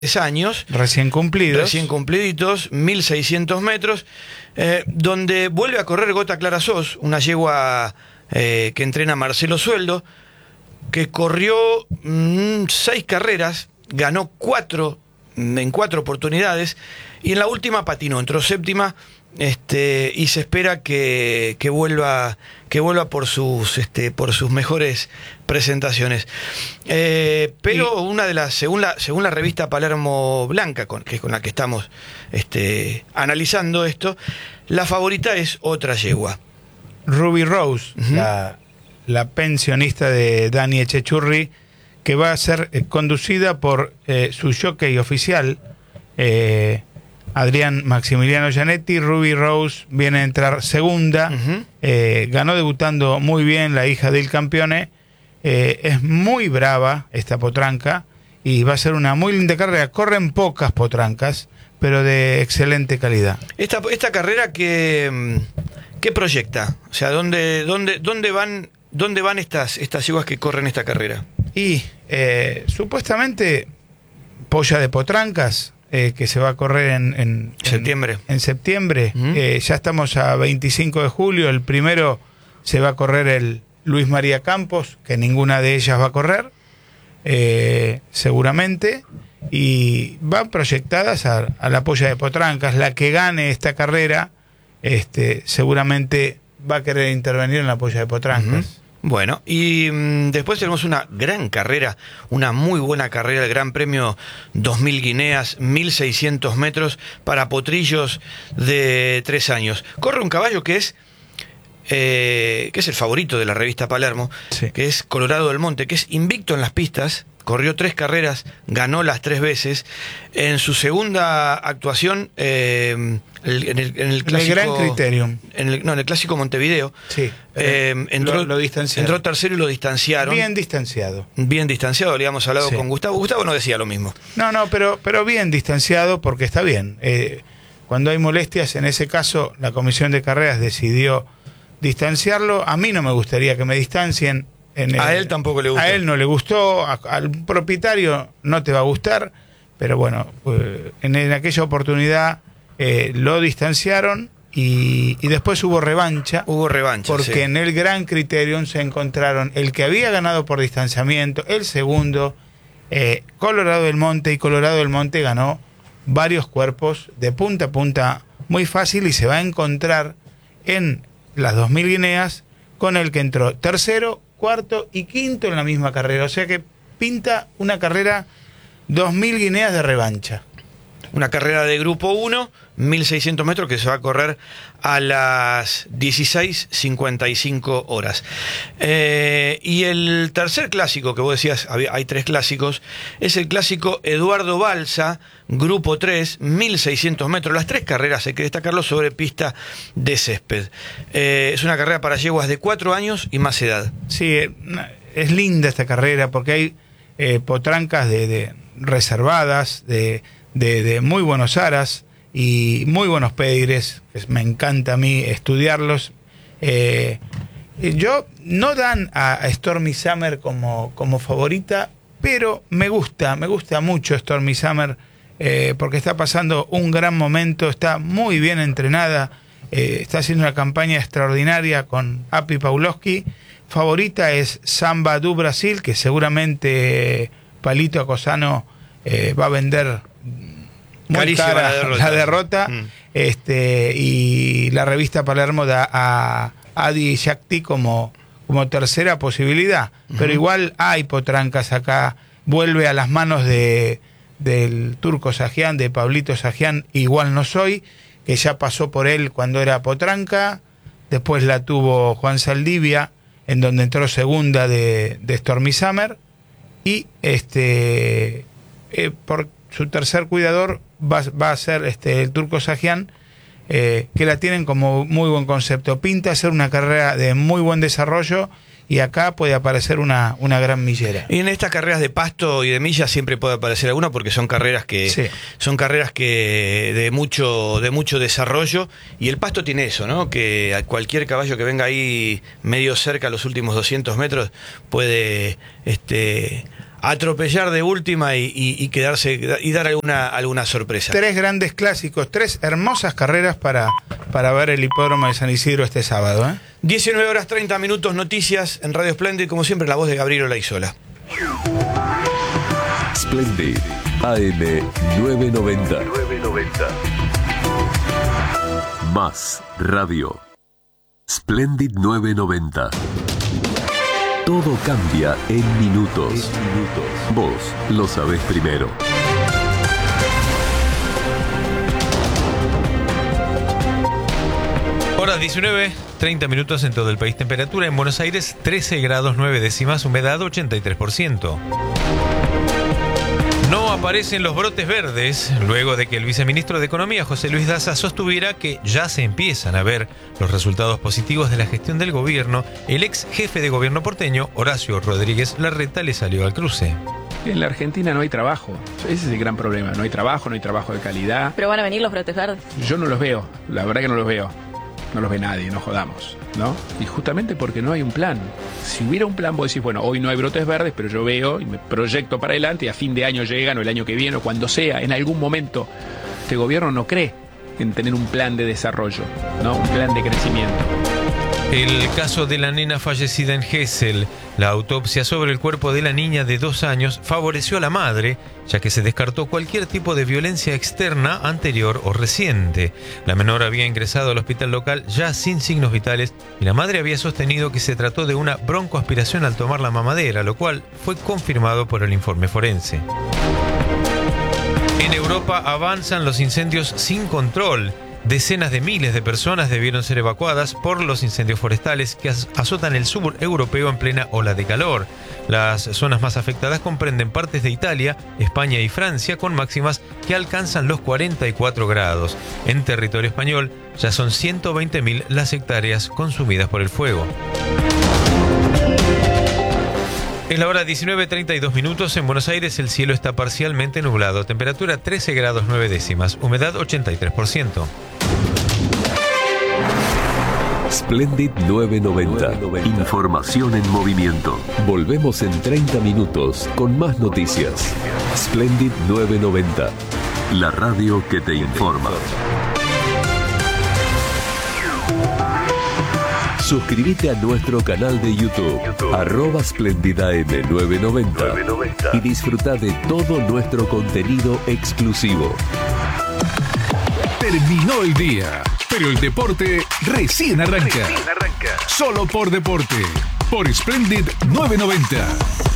años. Recién cumpliditos, 1600 metros, donde vuelve a correr Gota Clara Sos, una yegua que entrena Marcelo Sueldo, que corrió 6 carreras, ganó 4 en 4 oportunidades, y en la última patinó, entró séptima, y se espera que vuelva por sus mejores presentaciones. Pero una de las, según la revista Palermo Blanca, que es con la que estamos analizando esto, la favorita es otra yegua. Ruby Rose, la pensionista de Dani Echechurri, que va a ser conducida por su jockey oficial, Adrián Maximiliano Gianetti. Ruby Rose viene a entrar segunda, ganó debutando muy bien la hija del campeone, es muy brava esta potranca y va a ser una muy linda carrera. Corren pocas potrancas, pero de excelente calidad. Esta carrera que proyecta, o sea, ¿dónde van estas yeguas que corren esta carrera? Y supuestamente polla de potrancas, que se va a correr en septiembre. En septiembre. Ya estamos a 25 de julio. El primero se va a correr el Luis María Campos, que ninguna de ellas va a correr, seguramente. Y van proyectadas a la polla de potrancas. La que gane esta carrera, seguramente va a querer intervenir en la polla de potrancas. Bueno, y después tenemos una gran carrera, una muy buena carrera, el Gran Premio 2000 Guineas, 1600 metros para potrillos de 3 años. Corre un caballo que es el favorito de la revista Palermo, que es Colorado del Monte, que es invicto en las pistas. Corrió 3 carreras, ganó las 3 veces. En su segunda actuación, en el clásico, Gran Criterium. En el clásico Montevideo. Sí. Lo distanciaron. Entró tercero y lo distanciaron. Bien distanciado. Bien distanciado, le habíamos hablado con Gustavo. Gustavo no decía lo mismo. No, pero bien distanciado, porque está bien. Cuando hay molestias, en ese caso, la comisión de carreras decidió distanciarlo. A mí no me gustaría que me distancien. A él tampoco le gustó. A él no le gustó, al propietario no te va a gustar, pero bueno, en aquella oportunidad lo distanciaron y después hubo revancha. Porque en el Gran Criterium se encontraron el que había ganado por distanciamiento, el segundo, Colorado del Monte, y Colorado del Monte ganó varios cuerpos de punta a punta muy fácil, y se va a encontrar en las 2000 Guineas con el que entró tercero, cuarto y quinto en la misma carrera. O sea que pinta una carrera 2000 Guineas de revancha. Una carrera de grupo 1, 1600 metros, que se va a correr a las 16:55 horas. Y el tercer clásico, que vos decías, hay 3 clásicos, es el clásico Eduardo Balsa, grupo 3, 1600 metros. Las 3 carreras, hay que destacarlo, sobre pista de césped. Es una carrera para yeguas de 4 años y más edad. Sí, es linda esta carrera porque hay potrancas reservadas, de muy buenos aras y muy buenos pedigres, que me encanta a mí estudiarlos. Yo no dan a Stormy Summer como favorita, pero me gusta mucho Stormy Summer, porque está pasando un gran momento, está muy bien entrenada, está haciendo una campaña extraordinaria con Api Pawlowski. Favorita es Samba do Brasil, que seguramente Palito Acosano va a vender muy cara la derrota. Y la revista Palermo da a Adi Shakti como tercera posibilidad. Pero igual hay potrancas acá. Vuelve a las manos del Turco Sajian, de Pablito Sajian, Igual No Soy, que ya pasó por él cuando era potranca. Después la tuvo Juan Saldivia, en donde entró segunda de Stormy Summer. Y por su tercer cuidador va a ser el Turco Sajian, que la tienen como muy buen concepto. Pinta ser una carrera de muy buen desarrollo, y acá puede aparecer una gran millera. Y en estas carreras de pasto y de millas siempre puede aparecer alguna, porque son carreras que de mucho desarrollo, y el pasto tiene eso, ¿no? Que a cualquier caballo que venga ahí medio cerca a los últimos 200 metros puede atropellar de última y quedarse y dar alguna sorpresa. 3 grandes clásicos, 3 hermosas carreras para ver el hipódromo de San Isidro este sábado, ¿eh? 19 horas 30 minutos, noticias en Radio Splendid, como siempre la voz de Gabriel Olaizola. Splendid, AM 990. Más radio. Splendid 990. Todo cambia en minutos. Vos lo sabés primero. Horas 19, 30 minutos en todo el país. Temperatura en Buenos Aires 13 grados 9 décimas, humedad 83%. No aparecen los brotes verdes luego de que el viceministro de Economía, José Luis Daza, sostuviera que ya se empiezan a ver los resultados positivos de la gestión del gobierno. El ex jefe de gobierno porteño, Horacio Rodríguez Larreta, le salió al cruce. En la Argentina no hay trabajo. Ese es el gran problema. No hay trabajo de calidad. ¿Pero van a venir los brotes verdes? Yo no los veo. La verdad que no los veo. No los ve nadie, no jodamos, ¿no? Y justamente porque no hay un plan. Si hubiera un plan, vos decís, bueno, hoy no hay brotes verdes, pero yo veo y me proyecto para adelante y a fin de año llegan o el año que viene o cuando sea, en algún momento, este gobierno no cree en tener un plan de desarrollo, ¿no? Un plan de crecimiento. El caso de la nena fallecida en Gesell. La autopsia sobre el cuerpo de la niña de 2 años favoreció a la madre, ya que se descartó cualquier tipo de violencia externa anterior o reciente. La menor había ingresado al hospital local ya sin signos vitales y la madre había sostenido que se trató de una broncoaspiración al tomar la mamadera, lo cual fue confirmado por el informe forense. En Europa avanzan los incendios sin control. Decenas de miles de personas debieron ser evacuadas por los incendios forestales que azotan el sur europeo en plena ola de calor. Las zonas más afectadas comprenden partes de Italia, España y Francia, con máximas que alcanzan los 44 grados. En territorio español ya son 120.000 las hectáreas consumidas por el fuego. Es la hora 19:32 minutos. En Buenos Aires el cielo está parcialmente nublado. Temperatura 13 grados 9 décimas. Humedad 83%. Splendid 990. Información en movimiento. Volvemos en 30 minutos con más noticias. Splendid 990. La radio que te informa. Suscríbete a nuestro canal de YouTube, @SplendidAM990 y disfruta de todo nuestro contenido exclusivo. Terminó el día, pero el deporte recién arranca. Solo por Deporte, por Splendid 990.